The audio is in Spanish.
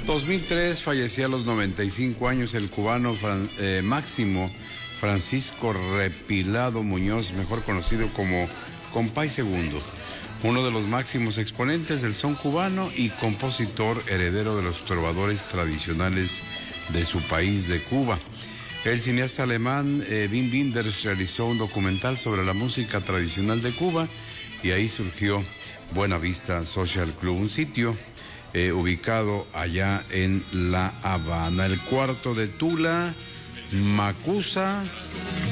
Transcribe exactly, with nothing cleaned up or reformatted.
dos mil tres fallecía a los noventa y cinco años el cubano Fran, eh, Máximo Francisco Repilado Muñoz, mejor conocido como Compay Segundo, uno de los máximos exponentes del son cubano y compositor heredero de los trovadores tradicionales de su país, de Cuba. El cineasta alemán eh, Wim Wenders realizó un documental sobre la música tradicional de Cuba y ahí surgió Buena Vista Social Club, un sitio eh, ubicado allá en La Habana. El cuarto de Tula, Macusa.